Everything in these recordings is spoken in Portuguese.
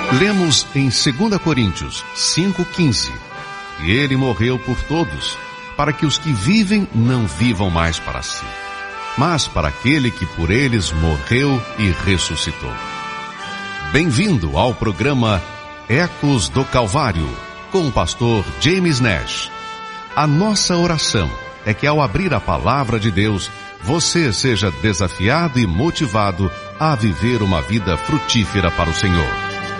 Lemos em 2 Coríntios 5,15. E ele morreu por todos, para que os que vivem não vivam mais para si, mas para aquele que por eles morreu e ressuscitou. Bem-vindo ao programa Ecos do Calvário, com o pastor James Nash. A nossa oração é que ao abrir a palavra de Deus, você seja desafiado e motivado a viver uma vida frutífera para o Senhor.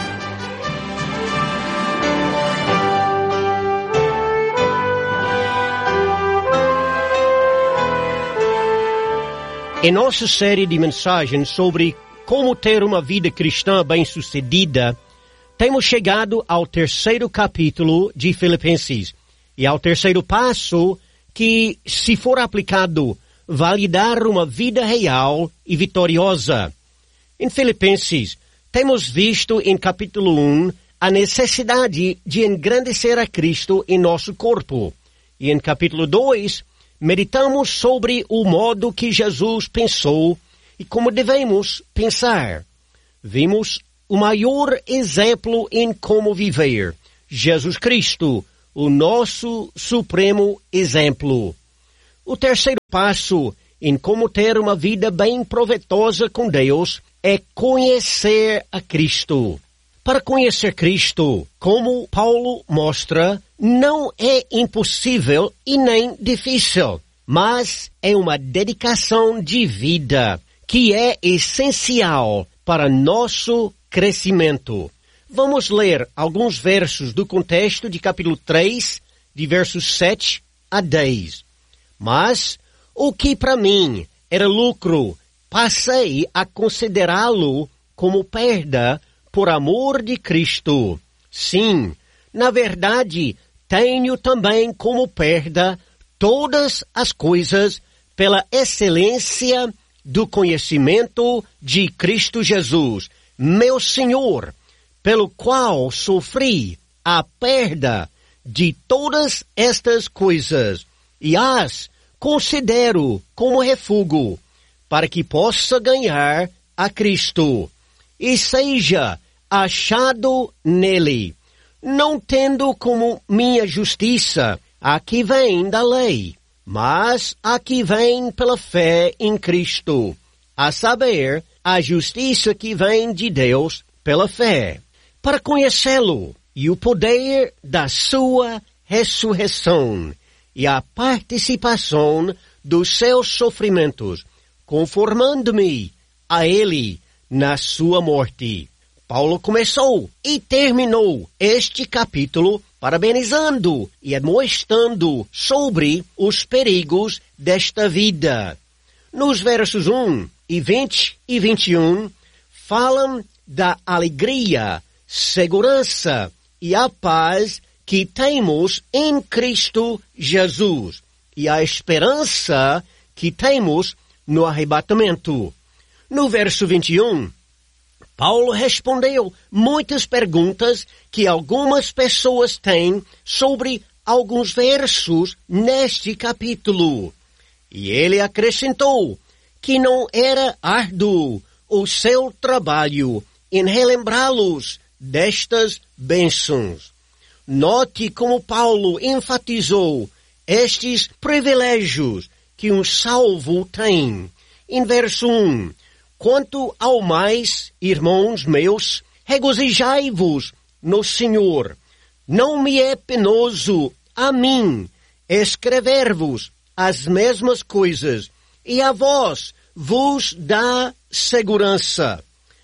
Em nossa série de mensagens sobre como ter uma vida cristã bem-sucedida, temos chegado ao 3º capítulo de Filipenses e ao 3º passo que, se for aplicado, vai dar uma vida real e vitoriosa. Em Filipenses, temos visto em capítulo 1 a necessidade de engrandecer a Cristo em nosso corpo. E em capítulo 2, meditamos sobre o modo que Jesus pensou e como devemos pensar. Vimos o maior exemplo em como viver, Jesus Cristo, o nosso supremo exemplo. O 3º passo em como ter uma vida bem proveitosa com Deus é conhecer a Cristo. Para conhecer Cristo, como Paulo mostra, não é impossível e nem difícil, mas é uma dedicação de vida que é essencial para nosso crescimento. Vamos ler alguns versos do contexto de capítulo 3, de versos 7 a 10. Mas o que para mim era lucro, passei a considerá-lo como perda por amor de Cristo. Sim, na verdade, tenho também como perda todas as coisas pela excelência do conhecimento de Cristo Jesus, meu Senhor, pelo qual sofri a perda de todas estas coisas e as considero como refúgio, para que possa ganhar a Cristo e seja achado nele, não tendo como minha justiça a que vem da lei, mas a que vem pela fé em Cristo, a saber, a justiça que vem de Deus pela fé, para conhecê-lo e o poder da sua ressurreição e a participação dos seus sofrimentos, conformando-me a ele na sua morte. Paulo começou e terminou este capítulo parabenizando e admoestando sobre os perigos desta vida. Nos versos 1 e 20 e 21, falam da alegria, segurança e a paz que temos em Cristo Jesus e a esperança que temos no arrebatamento. No verso 21, Paulo respondeu muitas perguntas que algumas pessoas têm sobre alguns versos neste capítulo. E ele acrescentou que não era árduo o seu trabalho em relembrá-los destas bênçãos. Note como Paulo enfatizou estes privilégios que um salvo tem. Em verso 1, quanto ao mais, irmãos meus, regozijai-vos no Senhor. Não me é penoso a mim escrever-vos as mesmas coisas, e a vós vos dá segurança.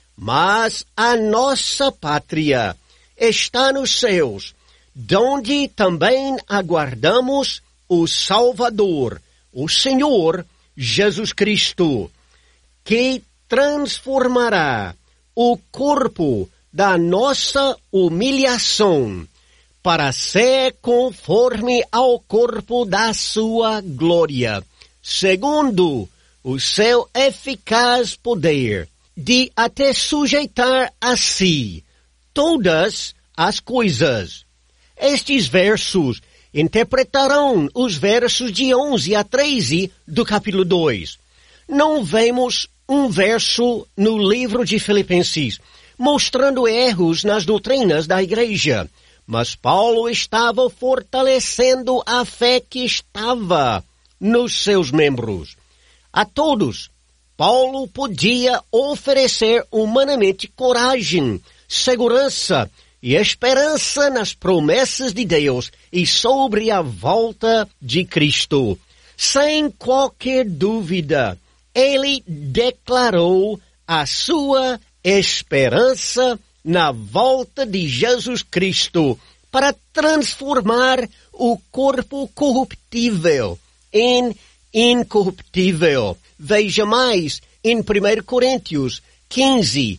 Mas a nossa pátria está nos céus, donde também aguardamos o Salvador, o Senhor Jesus Cristo, que transformará o corpo da nossa humilhação para ser conforme ao corpo da sua glória, segundo o seu eficaz poder, de até sujeitar a si todas as coisas. Estes versos interpretarão os versos de 11 a 13 do capítulo 2. Não vemos um verso no livro de Filipenses, mostrando erros nas doutrinas da igreja. Mas Paulo estava fortalecendo a fé que estava nos seus membros. A todos, Paulo podia oferecer humanamente coragem, segurança e esperança nas promessas de Deus e sobre a volta de Cristo. Sem qualquer dúvida, ele declarou a sua esperança na volta de Jesus Cristo para transformar o corpo corruptível em incorruptível. Veja mais em 1 Coríntios 15,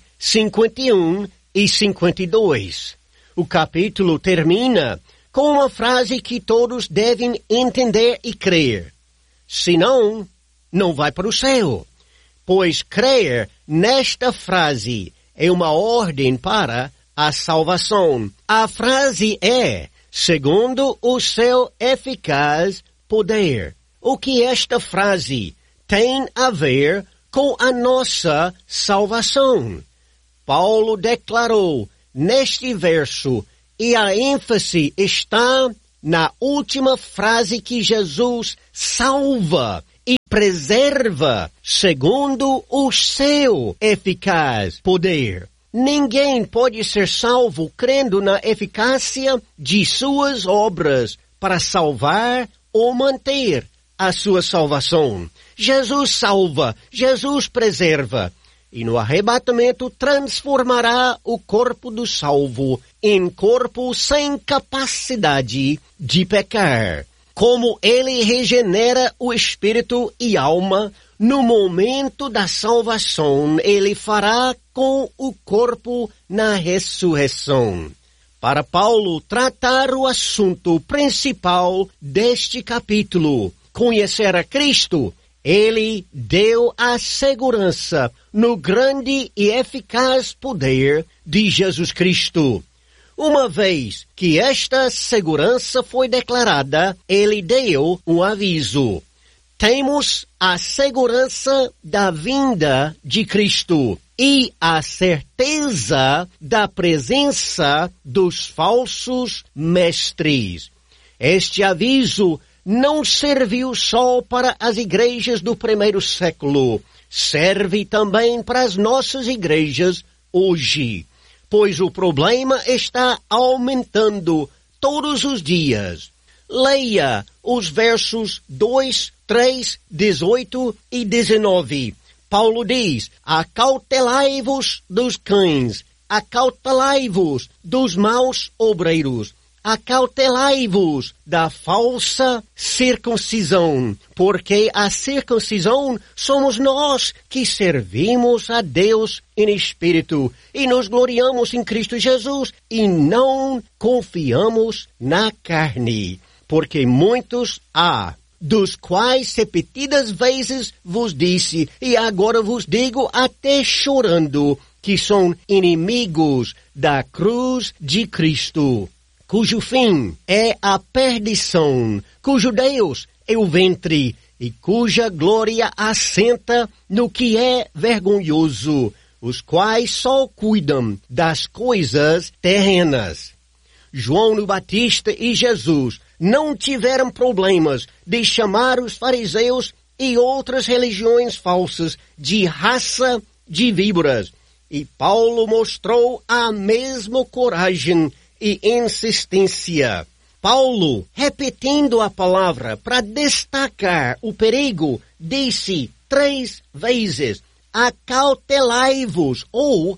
51 e 52. O capítulo termina com uma frase que todos devem entender e crer. Senão, não vai para o céu. Pois crer nesta frase é uma ordem para a salvação. A frase é, segundo o seu eficaz poder. O que esta frase tem a ver com a nossa salvação? Paulo declarou neste verso, e a ênfase está na última frase, que Jesus salva e preserva segundo o seu eficaz poder. Ninguém pode ser salvo crendo na eficácia de suas obras para salvar ou manter a sua salvação. Jesus salva, Jesus preserva, e no arrebatamento transformará o corpo do salvo em corpo sem capacidade de pecar. Como ele regenera o espírito e alma, no momento da salvação, ele fará com o corpo na ressurreição. Para Paulo tratar o assunto principal deste capítulo, conhecer a Cristo, ele deu a segurança no grande e eficaz poder de Jesus Cristo. Uma vez que esta segurança foi declarada, ele deu um aviso. Temos a segurança da vinda de Cristo e a certeza da presença dos falsos mestres. Este aviso não serviu só para as igrejas do primeiro século, serve também para as nossas igrejas hoje, pois o problema está aumentando todos os dias. Leia os versos 2, 3, 18 e 19. Paulo diz, acautelai-vos dos cães, acautelai-vos dos maus obreiros, acautelai-vos da falsa circuncisão, porque a circuncisão somos nós que servimos a Deus em espírito e nos gloriamos em Cristo Jesus e não confiamos na carne, porque muitos há, dos quais repetidas vezes vos disse, e agora vos digo até chorando, que são inimigos da cruz de Cristo, cujo fim é a perdição, cujo Deus é o ventre, e cuja glória assenta no que é vergonhoso, os quais só cuidam das coisas terrenas. João o Batista e Jesus não tiveram problemas de chamar os fariseus e outras religiões falsas de raça de víboras. E Paulo mostrou a mesma coragem e insistência. Paulo, repetindo a palavra para destacar o perigo, disse 3 vezes, acautelai-vos ou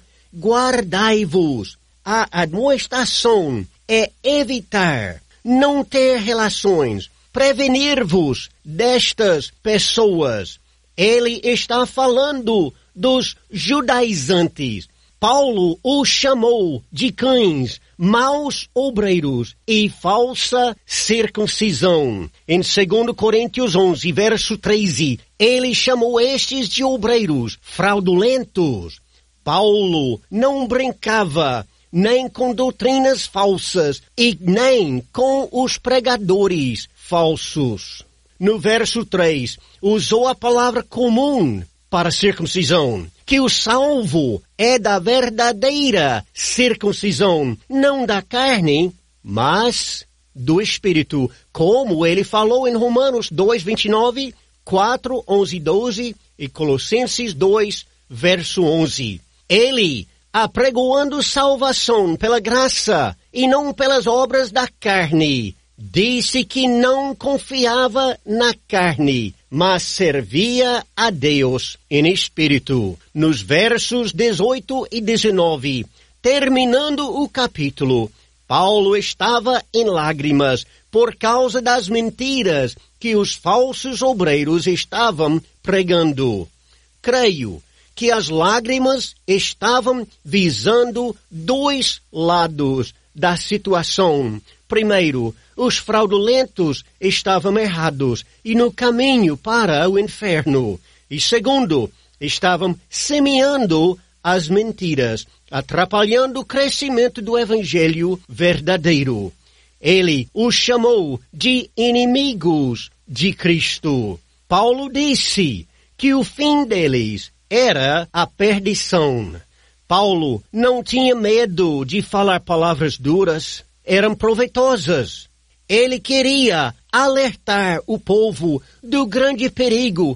guardai-vos. A admoestação é evitar, não ter relações, prevenir-vos destas pessoas. Ele está falando dos judaizantes. Paulo os chamou de cães, maus obreiros e falsa circuncisão. Em 2 Coríntios 11, verso 13, ele chamou estes de obreiros fraudulentos. Paulo não brincava nem com doutrinas falsas e nem com os pregadores falsos. No verso 3, usou a palavra comum para a circuncisão, que o salvo é da verdadeira circuncisão, não da carne, mas do Espírito, como ele falou em Romanos 2:29, 4:11-12 e Colossenses 2, verso 11. Ele, apregoando salvação pela graça e não pelas obras da carne, disse que não confiava na carne, mas servia a Deus em espírito. Nos versos 18 e 19, terminando o capítulo, Paulo estava em lágrimas por causa das mentiras que os falsos obreiros estavam pregando. Creio que as lágrimas estavam visando dois lados da situação. Primeiro, os fraudulentos estavam errados e no caminho para o inferno. E segundo, estavam semeando as mentiras, atrapalhando o crescimento do evangelho verdadeiro. Ele os chamou de inimigos de Cristo. Paulo disse que o fim deles era a perdição. Paulo não tinha medo de falar palavras duras, eram proveitosas. Ele queria alertar o povo do grande perigo